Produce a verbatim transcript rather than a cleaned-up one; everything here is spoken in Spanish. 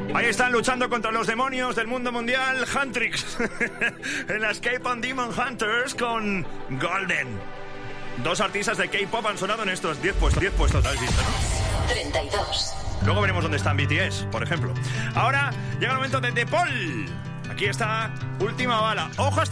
Ahí están luchando contra los demonios del mundo mundial, Huntrix. En la Escape on Demon Hunters con Golden. Dos artistas de K-pop han sonado en estos diez puestos. diez puestos, ¿has visto, no? treinta y dos. Luego veremos dónde están B T S, por ejemplo. Ahora llega el momento de The Paul. Aquí está Última Bala. ¡Ojo!